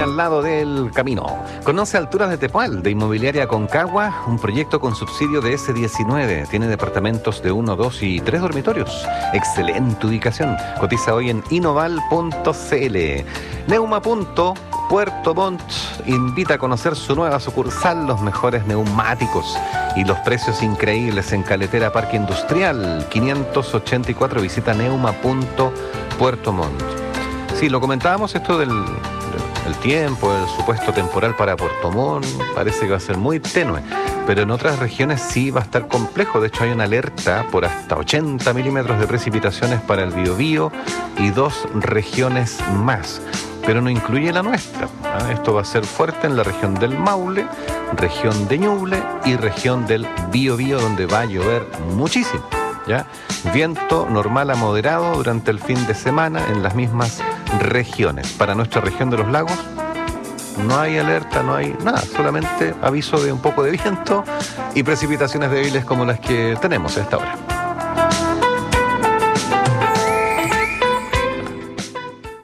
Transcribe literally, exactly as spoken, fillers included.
al lado del camino. Conoce Alturas de Tepual, de Inmobiliaria Aconcagua, un proyecto con subsidio de ese diecinueve. Tiene departamentos de uno, dos y tres dormitorios. Excelente ubicación. Cotiza hoy en inoval punto c l. Neuma. Puerto Montt invita a conocer su nueva sucursal, los mejores neumáticos y los precios increíbles en Caletera Parque Industrial quinientos ochenta y cuatro. Visita neuma punto puerto montt. Sí, lo comentábamos esto del, del tiempo, el supuesto temporal para Puerto Montt, parece que va a ser muy tenue, pero en otras regiones sí va a estar complejo. De hecho, hay una alerta por hasta ochenta milímetros de precipitaciones para el Biobío y dos regiones más, pero no incluye la nuestra. ¿eh? Esto va a ser fuerte en la región del Maule, región de Ñuble y región del Biobío, donde va a llover muchísimo. ¿ya? Viento normal a moderado durante el fin de semana en las mismas regiones. Para nuestra región de los lagos no hay alerta, no hay nada, solamente aviso de un poco de viento y precipitaciones débiles como las que tenemos a esta hora.